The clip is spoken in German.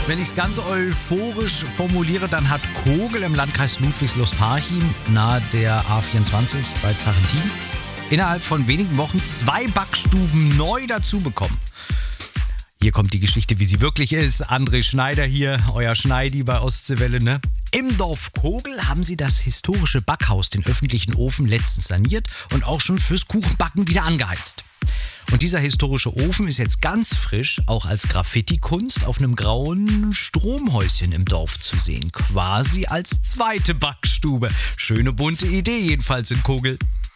Wenn ich es ganz euphorisch formuliere, dann hat Kogel im Landkreis Ludwigslust-Parchim nahe der A24 bei Zarrentin innerhalb von wenigen Wochen 2 Backstuben neu dazu bekommen. Hier kommt die Geschichte, wie sie wirklich ist. André Schneider hier, euer Schneidi bei Ostseewelle, ne? Im Dorf Kogel haben sie das historische Backhaus, den öffentlichen Ofen, letztens saniert und auch schon fürs Kuchenbacken wieder angeheizt. Und dieser historische Ofen ist jetzt ganz frisch auch als Graffiti-Kunst auf einem grauen Stromhäuschen im Dorf zu sehen. Quasi als zweite Backstube. Schöne bunte Idee jedenfalls in Kogel.